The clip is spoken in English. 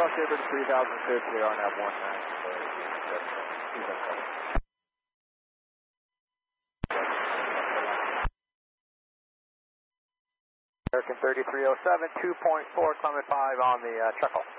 Associated 3050 on that 19. American 3307, 2.4, Clement 5 on the Chuckle.